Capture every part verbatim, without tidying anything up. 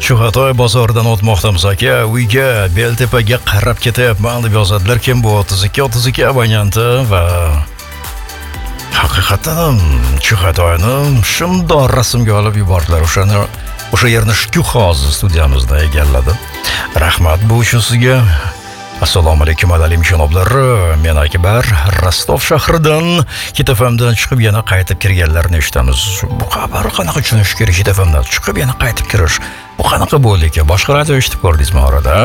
Chug'atoy bozoridan o'tmoqdamiz aka, uyga Beltepaga qarab ketyapman deb yozadilar. Kim bu o'ttiz ikki o'ttiz ikki abonenti va haqiqatan ham Chug'atoyni shundoq rasmga olib yubordilar. O'shani o'sha yerni Shukuhoz studiyamizda egalladi. Rahmat bu uchun sizga. Assalomu alaykum aziz janoblar. Men Akbar Rostov shahridan Hit F M dan chiqib yana qaytib kirganlarni eshitamiz. Bu xabar qanaqa tushunish kerak? Hit F M dan chiqib yana qaytib kirish. Bu qanaqa bo'ldi ekan? Boshqa radio eshitib ko'rdingizmi orada?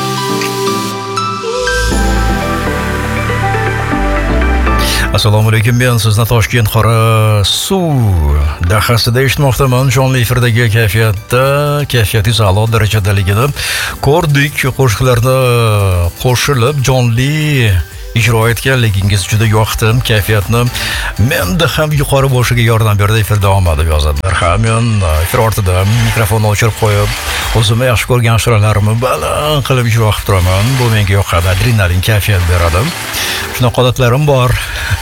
Assalomu alaykum, men sizni Toshkent qora suv dahasida eshitmoqdaman. Jonli efirdagi kayfiyatda, kayfiyatingiz a'lo darajadaligini ko'rdik. Qo'shiqlarni qo'shilib jonli ijro etganligingiz juda yoqdi. Kayfiyatni menda ham yuqori bo'lishiga yordam berdi. Efir davomida deb yozadilar. Ha, men efir ortida mikrofonni o'chirib qo'yib, o'zimni yaxshi ko'rgan ashulalarimni baland qilib ijro qilib turaman. Bu menga yoqadi, adrenalin kayfiyat beradi. Shunaqa odatlarim bor.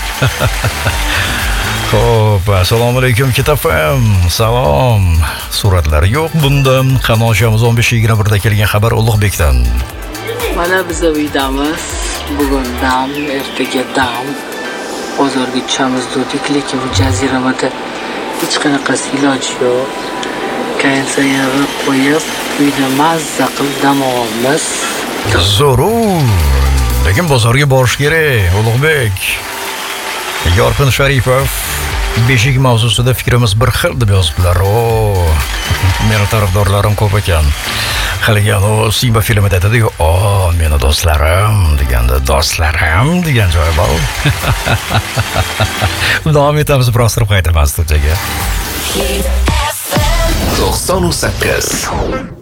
Xo'p, assalomu alaykum Hit F M. Salom. Suratlar yo'q bunda. Qanoshamiz o'n besh yigirma birda kelgan xabar Ulug'bekdan. Mana biz uydamiz. Bugun dam, ertaga dam. Bozorga tushamiz dedik, lekin bu jaziramada hech qanaqasi iloji yo'q. Konsayarni qo'yib, uyda mazza qilib dam olamiz. Zarur. Lekin bozorga borish kerak, Ulug'bek. Yorqin Sharipov beshik mavzusida fikrimiz bir xil deb yozibdilar. O, meni tarafdorlarim ko'p ekan. Haligan o Simba filmida aytadi-ku, "O, meni do'stlarim" deganda, "Do'stlarim" degan joyi bor. Davom etamiz, biroz turib qaytaman studiyaga. to'qson sakkiz